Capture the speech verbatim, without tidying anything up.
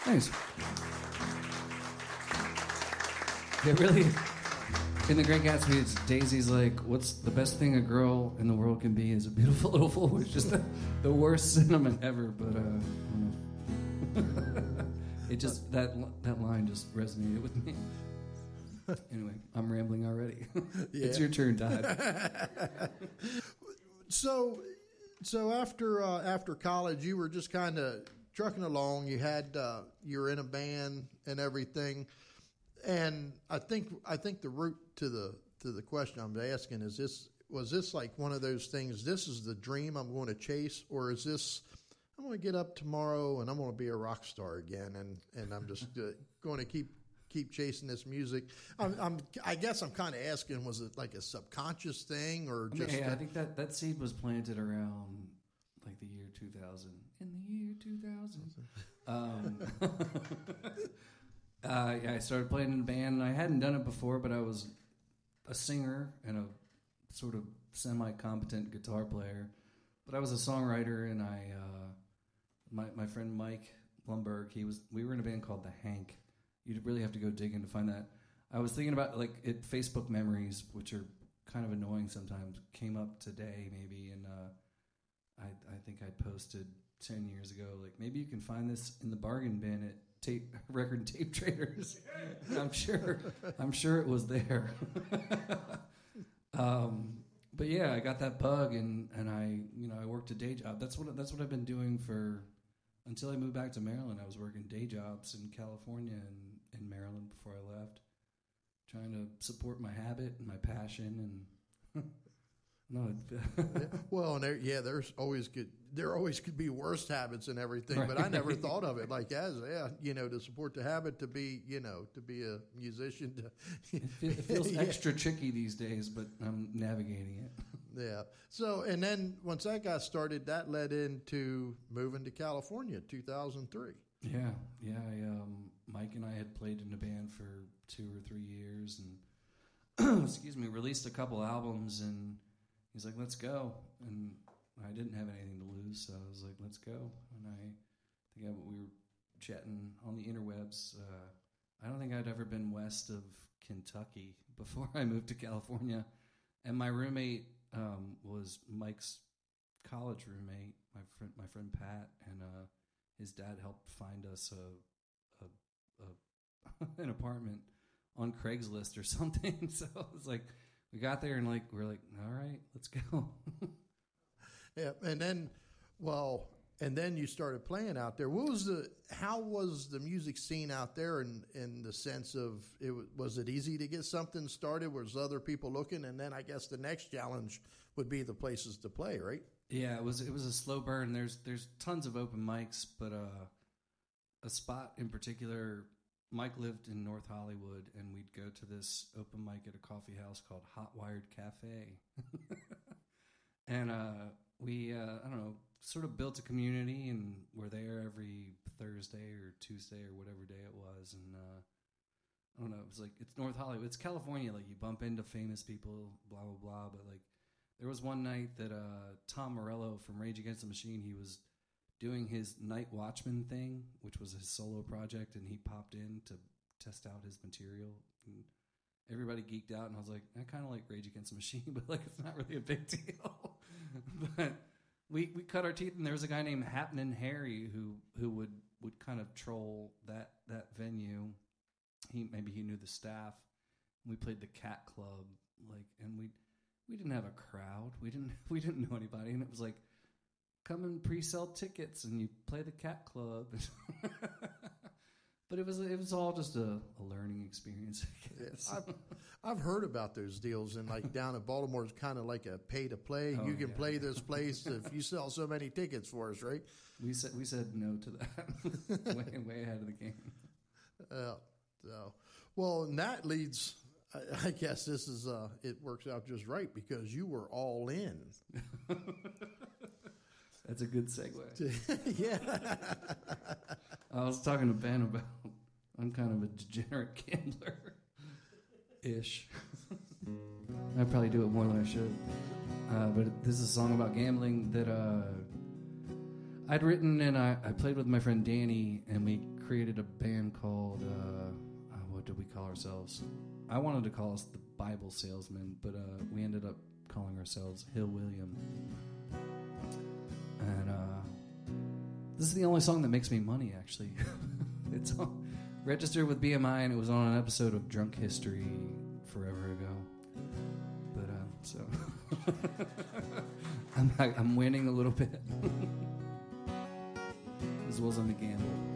Nice. Yeah, really. In The Great Gatsby, it's Daisy's like, what's the best thing a girl in the world can be is a beautiful little fool. It's just the, the worst sentiment ever, but uh, I don't know. It just, that that line just resonated with me. Anyway, I'm rambling already. Yeah. It's your turn, Todd. so, so after uh, after college, you were just kind of trucking along. You had uh, you were in a band and everything. And I think I think the root to the to the question I'm asking is this: was this like one of those things? This is the dream I'm going to chase, or is this I'm going to get up tomorrow and I'm going to be a rock star again, and, and I'm just uh, going to keep keep chasing this music? I'm, I'm I guess I'm kind of asking: was it like a subconscious thing, or I mean, just? yeah, a, I think that that seed was planted around like the year two thousand. In the year two thousand. Um, Uh, yeah, I started playing in a band, and I hadn't done it before, but I was a singer and a sort of semi-competent guitar player. But I was a songwriter, and I, uh, my my friend Mike Blumberg, he was. We were in a band called The Hank. You'd really have to go digging to find that. I was thinking about like it, Facebook memories, which are kind of annoying sometimes. Came up today, maybe, and uh, I I think I posted ten years ago, like maybe you can find this in the bargain bin at tape record and tape traders. I'm sure I'm sure it was there. um, but yeah, I got that bug, and, and I you know I worked a day job. That's what that's what I've been doing for until I moved back to Maryland. I was working day jobs in California and in Maryland before I left, trying to support my habit and my passion. And no, yeah, well, and there, yeah, there's always good. There always could be worse habits and everything, right. But I never thought of it like as yeah, you know, to support the habit to be, you know, to be a musician. To, it, feel, it feels yeah. extra tricky these days, but I'm navigating it. Yeah. So, and then once that got started, that led into moving to California, two thousand three. Yeah, yeah. I, um, Mike and I had played in a band for two or three years, and excuse me, released a couple albums, and he's like, "Let's go," and I didn't have anything to lose, so I was like, "Let's go." And I think I, we were chatting on the interwebs. Uh, I don't think I'd ever been west of Kentucky before I moved to California, and my roommate um, was Mike's college roommate, my friend, my friend Pat, and uh, his dad helped find us a, a, a an apartment on Craigslist or something. So it was like. We got there and like we're like, all right, let's go. Yeah, and then, well, and then you started playing out there. What was the? How was the music scene out there in in the sense of it? Was it easy to get something started? Was other people looking? And then I guess the next challenge would be the places to play, right? Yeah, it was it was a slow burn. There's there's tons of open mics, but uh, a spot in particular. Mike lived in North Hollywood, and we'd go to this open mic at a coffee house called Hot Wired Cafe. and uh, we, uh, I don't know, sort of built a community, and we're there every Thursday or Tuesday or whatever day it was. And uh, I don't know, it was like, it's North Hollywood. It's California. Like, you bump into famous people, blah, blah, blah. But, like, there was one night that uh, Tom Morello from Rage Against the Machine, he was doing his Night Watchman thing, which was his solo project, and he popped in to test out his material. And everybody geeked out, and I was like, I kind of like Rage Against the Machine, but like it's not really a big deal. But we we cut our teeth, and there was a guy named Happenin' Harry who who would, would kind of troll that that venue. He maybe he knew the staff. We played the Cat Club, like, and we we didn't have a crowd. We didn't we didn't know anybody, and it was like, come and pre-sell tickets, and you play the Cat Club. But it was it was all just a, a learning experience, I guess. I've, I've heard about those deals, and like down in Baltimore, it's kind of like a pay-to-play. Oh, you can yeah. play this place if you sell so many tickets for us, right? We said we said no to that. way, way ahead of the game. Uh, so, well, and that leads. I, I guess this is uh, it works out just right because you were all in. That's a good segue. Yeah. I was talking to Ben about I'm kind of a degenerate gambler. Ish. I probably do it more than I should. Uh, but this is a song about gambling that uh, I'd written and I, I played with my friend Danny, and we created a band called, uh, uh, what did we call ourselves? I wanted to call us the Bible Salesmen, but uh, we ended up calling ourselves Hill William. And uh, this is the only song that makes me money, actually. It's on, registered with B M I, and it was on an episode of Drunk History forever ago. But uh, so I'm I'm winning a little bit, as well as on the gamble.